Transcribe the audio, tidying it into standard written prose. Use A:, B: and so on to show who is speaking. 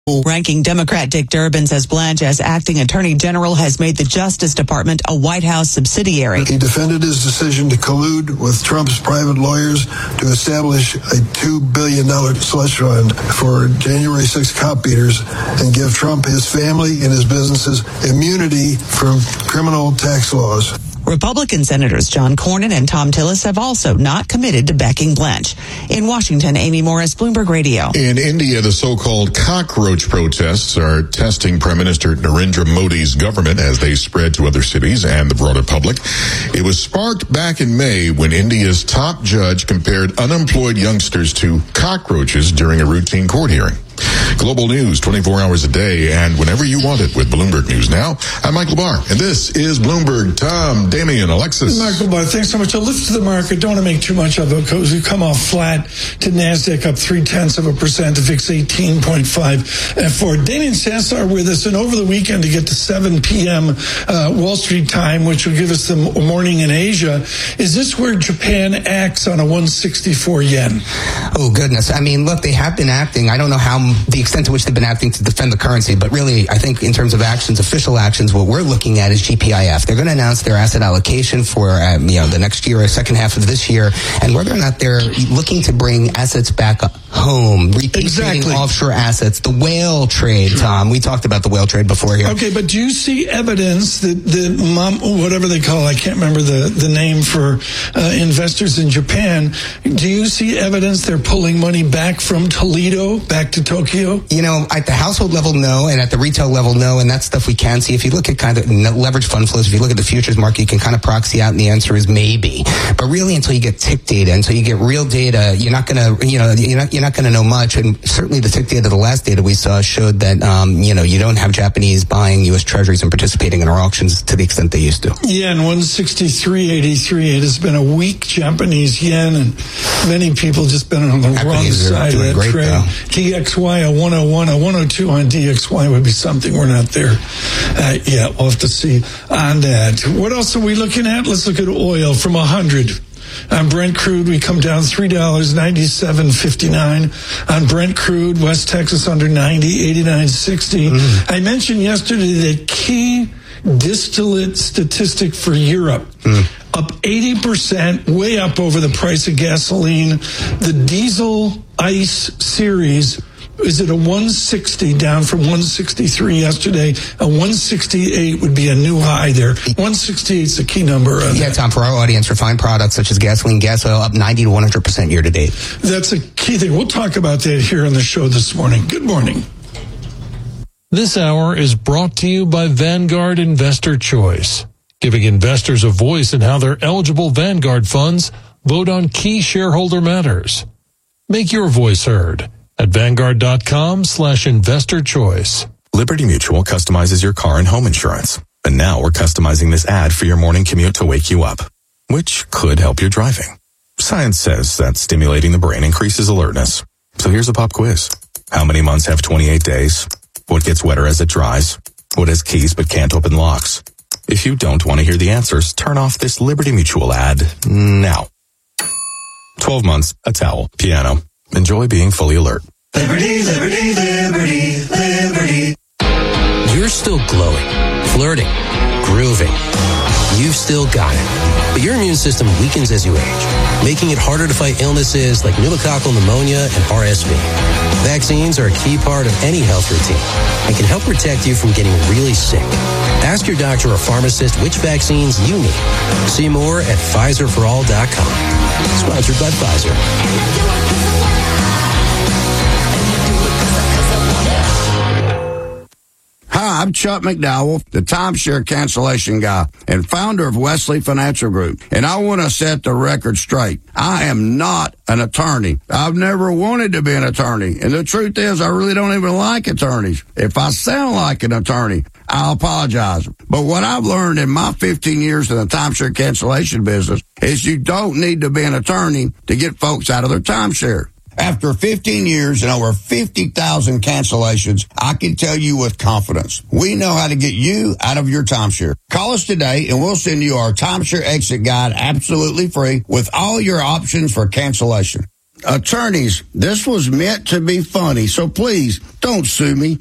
A: Ranking Democrat Dick Durbin says Blanche, as acting attorney general, has made the Justice Department a White House subsidiary.
B: He defended his decision to collude with Trump's private lawyers to establish a $2 billion slush fund for January 6 cop beaters and give Trump, his family, and his businesses immunity from criminal tax laws.
A: Republican Senators John Cornyn and Thom Tillis have also not committed to backing Blanche. In Washington, Amy Morris, Bloomberg Radio.
C: In India, the so-called cockroach protests are testing Prime Minister Narendra Modi's government as they spread to other cities and the broader public. It was sparked back in May when India's top judge compared unemployed youngsters to cockroaches during a routine court hearing. Global news 24 hours a day and whenever you want it with Bloomberg News Now. I'm Michael Barr, and this is Bloomberg. Tom, Damian, Alexis.
D: Michael Barr, thanks so much. A lift to the market. Don't want to make too much of it because we come off flat to NASDAQ up 0.3% to fix 18.5 Damian Sassar with us, and over the weekend to get to 7 p.m. Wall Street time, which will give us the morning in Asia. Is this where Japan acts on a 164 yen?
E: Oh, goodness. I mean, look, they have been acting. I don't know how the extent to which they've been acting to defend the currency, but really, I think in terms of actions, official actions, what we're looking at is GPIF. They're going to announce their asset allocation for the next year or second half of this year, and whether or not they're looking to bring assets back home, repatriating offshore assets, the whale trade, Tom. We talked about the whale trade before here.
D: Okay, but do you see evidence that whatever they call, I can't remember the name for investors in Japan, do you see evidence they're pulling money back from Toledo back to Tokyo?
E: You know, at the household level, no, and at the retail level, no, and that's stuff we can see. If you look at kind of leverage fund flows, if you look at the futures market, you can kind of proxy out, and the answer is maybe. But really, until you get tick data, until you get real data, you're not going to, you're not going to know much. And certainly, the tick data, the last data we saw, showed that, you don't have Japanese buying U.S. Treasuries and participating in our auctions to the extent they used to.
D: Yeah, and 163.83. It has been a weak Japanese yen, and many people just been on the wrong side of that trade. Though. DXY, a 101, a 102 on DXY would be something. We're not there yet. We'll have to see on that. What else are we looking at? Let's look at oil from 100. On Brent crude, we come down $3.97.59. On Brent crude, West Texas under 90, 89.60. I mentioned yesterday the key distillate statistic for Europe. Up 80%, way up over the price of gasoline. The diesel ICE series is at a 160, down from 163 yesterday. A 168 would be a new high there. 168 is the key number.
E: Tom, for our audience, refined products such as gasoline, gas oil, up 90 to 100% year to date.
D: That's a key thing. We'll talk about that here on the show this morning. Good morning.
F: This hour is brought to you by Vanguard Investor Choice, giving investors a voice in how their eligible Vanguard funds vote on key shareholder matters. Make your voice heard at Vanguard.com/investor choice.
G: Liberty Mutual customizes your car and home insurance. And now we're customizing this ad for your morning commute to wake you up, which could help your driving. Science says that stimulating the brain increases alertness. So here's a pop quiz. How many months have 28 days? What gets wetter as it dries? What has keys but can't open locks? If you don't want to hear the answers, turn off this Liberty Mutual ad now. 12 months, a towel, piano. Enjoy being fully alert.
H: Liberty, liberty, liberty, liberty.
I: You're still glowing, flirting, grooving. You've still got it. But your immune system weakens as you age, making it harder to fight illnesses like pneumococcal pneumonia and RSV. Vaccines are a key part of any health routine and can help protect you from getting really sick. Ask your doctor or pharmacist which vaccines you need. See more at PfizerForAll.com. Sponsored by Pfizer.
J: Hi, I'm Chuck McDowell, the timeshare cancellation guy and founder of Wesley Financial Group. And I want to set the record straight. I am not an attorney. I've never wanted to be an attorney. And the truth is, I really don't even like attorneys. If I sound like an attorney, I'll apologize. But what I've learned in my 15 years in the timeshare cancellation business is you don't need to be an attorney to get folks out of their timeshare. After 15 years and over 50,000 cancellations, I can tell you with confidence, we know how to get you out of your timeshare. Call us today and we'll send you our timeshare exit guide absolutely free with all your options for cancellation. Attorneys, this was meant to be funny, so please don't sue me.